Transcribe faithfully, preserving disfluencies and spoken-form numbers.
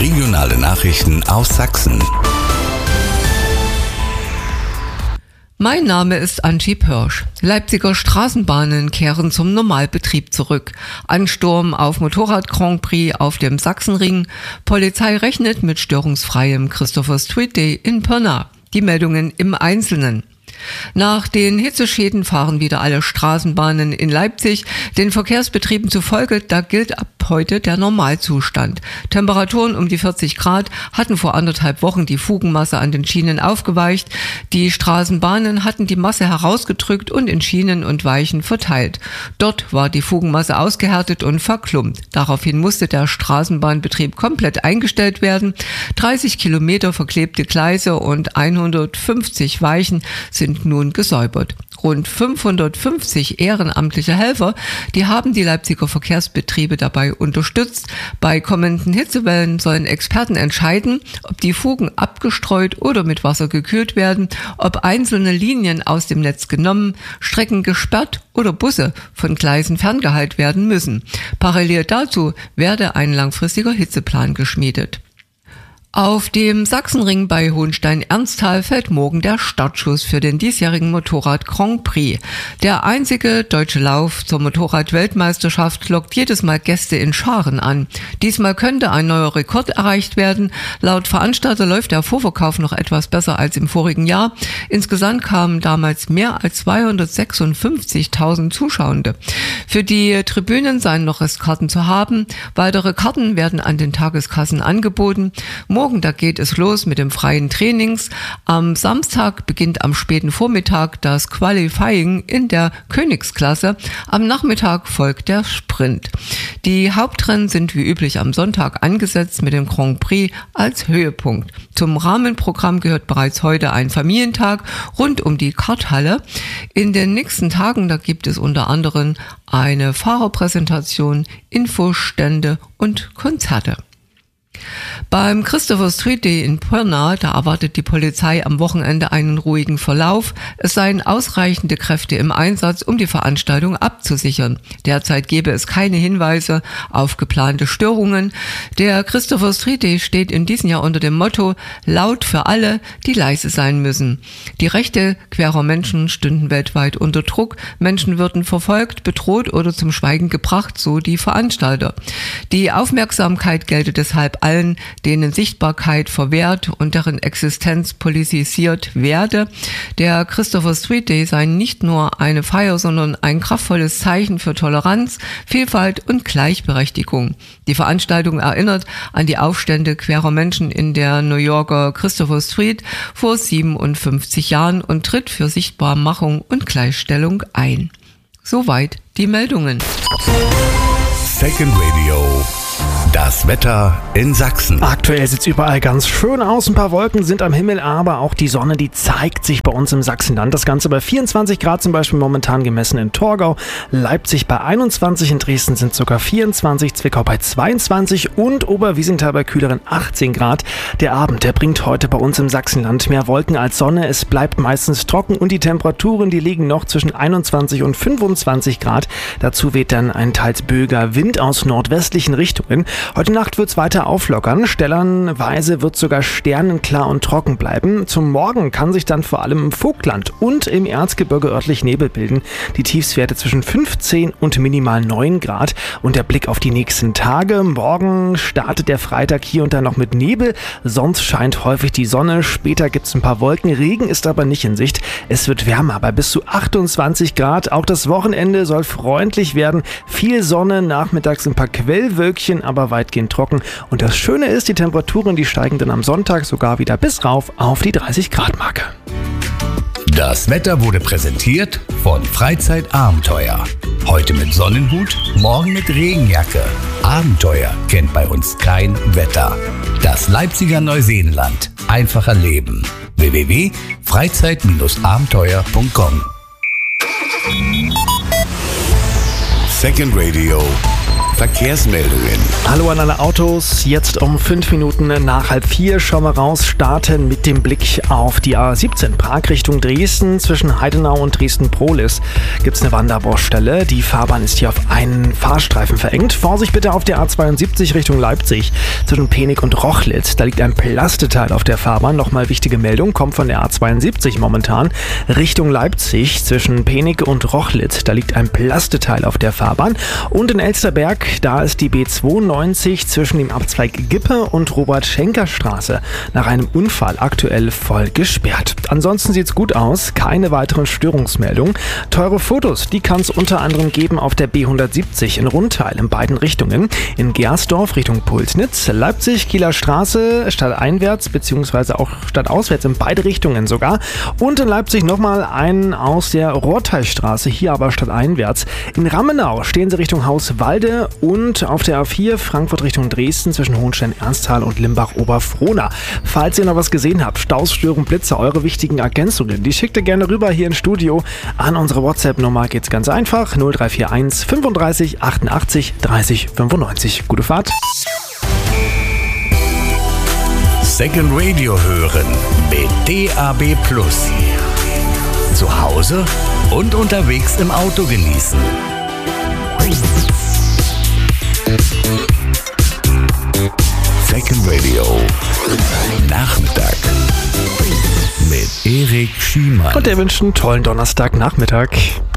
Regionale Nachrichten aus Sachsen. Mein Name ist Antje Pörsch. Leipziger Straßenbahnen kehren zum Normalbetrieb zurück. Ansturm auf Motorrad Grand Prix auf dem Sachsenring. Polizei rechnet mit störungsfreiem Christopher Street Day in Pirna. Die Meldungen im Einzelnen. Nach den Hitzeschäden fahren wieder alle Straßenbahnen in Leipzig. Den Verkehrsbetrieben zufolge, da gilt ab heute der Normalzustand. Temperaturen um die vierzig Grad hatten vor anderthalb Wochen die Fugenmasse an den Schienen aufgeweicht. Die Straßenbahnen hatten die Masse herausgedrückt und in Schienen und Weichen verteilt. Dort war die Fugenmasse ausgehärtet und verklumpt. Daraufhin musste der Straßenbahnbetrieb komplett eingestellt werden. dreißig Kilometer verklebte Gleise und hundertfünfzig Weichen sind nun gesäubert. Rund fünfhundertfünfzig ehrenamtliche Helfer, die haben die Leipziger Verkehrsbetriebe dabei unterstützt. Bei kommenden Hitzewellen sollen Experten entscheiden, ob die Fugen abgestreut oder mit Wasser gekühlt werden, ob einzelne Linien aus dem Netz genommen, Strecken gesperrt oder Busse von Gleisen ferngehalten werden müssen. Parallel dazu werde ein langfristiger Hitzeplan geschmiedet. Auf dem Sachsenring bei Hohenstein-Ernsthal fällt morgen der Startschuss für den diesjährigen Motorrad Grand Prix. Der einzige deutsche Lauf zur Motorrad-Weltmeisterschaft lockt jedes Mal Gäste in Scharen an. Diesmal könnte ein neuer Rekord erreicht werden. Laut Veranstalter läuft der Vorverkauf noch etwas besser als im vorigen Jahr. Insgesamt kamen damals mehr als zweihundertsechsundfünfzigtausend Zuschauende. Für die Tribünen seien noch Restkarten zu haben. Weitere Karten werden an den Tageskassen angeboten. Morgen, da geht es los mit dem freien Trainings. Am Samstag beginnt am späten Vormittag das Qualifying in der Königsklasse. Am Nachmittag folgt der Sprint. Die Hauptrennen sind wie üblich am Sonntag angesetzt mit dem Grand Prix als Höhepunkt. Zum Rahmenprogramm gehört bereits heute ein Familientag rund um die Karthalle. In den nächsten Tagen, da gibt es unter anderem eine Fahrerpräsentation, Infostände und Konzerte. Beim Christopher Street Day in Pirna, da erwartet die Polizei am Wochenende einen ruhigen Verlauf. Es seien ausreichende Kräfte im Einsatz, um die Veranstaltung abzusichern. Derzeit gebe es keine Hinweise auf geplante Störungen. Der Christopher Street Day steht in diesem Jahr unter dem Motto Laut für alle, die leise sein müssen. Die Rechte queerer Menschen stünden weltweit unter Druck. Menschen würden verfolgt, bedroht oder zum Schweigen gebracht, so die Veranstalter. Die Aufmerksamkeit gelte deshalb allen, denen Sichtbarkeit verwehrt und deren Existenz politisiert werde. Der Christopher Street Day sei nicht nur eine Feier, sondern ein kraftvolles Zeichen für Toleranz, Vielfalt und Gleichberechtigung. Die Veranstaltung erinnert an die Aufstände queerer Menschen in der New Yorker Christopher Street vor siebenundfünfzig Jahren und tritt für Sichtbarmachung und Gleichstellung ein. Soweit die Meldungen. Second Radio. Das Wetter in Sachsen. Aktuell sieht es überall ganz schön aus. Ein paar Wolken sind am Himmel, aber auch die Sonne, die zeigt sich bei uns im Sachsenland. Das Ganze bei vierundzwanzig Grad zum Beispiel momentan gemessen in Torgau. Leipzig bei einundzwanzig, in Dresden sind sogar vierundzwanzig, Zwickau bei zweiundzwanzig und Oberwiesenthal bei kühleren achtzehn Grad. Der Abend, der bringt heute bei uns im Sachsenland mehr Wolken als Sonne. Es bleibt meistens trocken und die Temperaturen, die liegen noch zwischen einundzwanzig und fünfundzwanzig Grad. Dazu weht dann ein teils böiger Wind aus nordwestlichen Richtungen. Heute Nacht wird es weiter auflockern. Stellenweise wird sogar sternenklar und trocken bleiben. Zum Morgen kann sich dann vor allem im Vogtland und im Erzgebirge örtlich Nebel bilden. Die Tiefstwerte zwischen fünfzehn und minimal neun Grad. Und der Blick auf die nächsten Tage. Morgen startet der Freitag hier und da noch mit Nebel. Sonst scheint häufig die Sonne. Später gibt es ein paar Wolken. Regen ist aber nicht in Sicht. Es wird wärmer bei bis zu achtundzwanzig Grad. Auch das Wochenende soll freundlich werden. Viel Sonne, nachmittags ein paar Quellwölkchen, aber weitgehend trocken. Und das Schöne ist, die Temperaturen, die steigen dann am Sonntag sogar wieder bis rauf auf die dreißig Grad Marke. Das Wetter wurde präsentiert von Freizeitabenteuer. Heute mit Sonnenhut, morgen mit Regenjacke. Abenteuer kennt bei uns kein Wetter. Das Leipziger Neuseenland. Einfacher Leben. w w w punkt freizeit abenteuer punkt com Second Radio. Verkehrsmeldungen. Hallo an alle Autos, jetzt um fünf Minuten nach halb vier. Schauen wir raus, starten mit dem Blick auf die A siebzehn, Prag Richtung Dresden. Zwischen Heidenau und Dresden-Prohlis gibt es eine Wanderbaustelle. Die Fahrbahn ist hier auf einen Fahrstreifen verengt. Vorsicht bitte auf der A zweiundsiebzig Richtung Leipzig. Zwischen Penig und Rochlitz, da liegt ein Plasteteil auf der Fahrbahn. Nochmal wichtige Meldung, kommt von der A zweiundsiebzig momentan Richtung Leipzig. Zwischen Penig und Rochlitz, da liegt ein Plasteteil auf der Fahrbahn. Und in Elsterberg, da ist die B zweiundneunzig zwischen dem Abzweig Gippe und Robert-Schenker-Straße nach einem Unfall aktuell voll gesperrt. Ansonsten sieht's gut aus, keine weiteren Störungsmeldungen. Teure Fotos, die kann es unter anderem geben auf der B hundertsiebzig in Rundteil in beiden Richtungen. In Gersdorf Richtung Pulsnitz, Leipzig, Kieler Straße stadteinwärts bzw. auch stadtauswärts in beide Richtungen sogar. Und in Leipzig nochmal einen aus der Rohrteichstraße, hier aber stadteinwärts. In Rammenau stehen sie Richtung Hauswalde und auf der A vier Frankfurt Richtung Dresden zwischen Hohenstein-Ernsthal und Limbach-Oberfrohna. Falls ihr noch was gesehen habt, Staus, Störungen, Blitze, eure wichtigen Ergänzungen, die schickt ihr gerne rüber hier ins Studio. An unsere WhatsApp-Nummer geht's ganz einfach, null drei vier eins fünfunddreißig achtundachtzig dreißig fünfundneunzig. Gute Fahrt. Second Radio hören mit D A B Plus. Zu Hause und unterwegs im Auto genießen. Second Radio Nachmittag mit Erik Schiemann. Und der wünscht einen tollen Donnerstagnachmittag.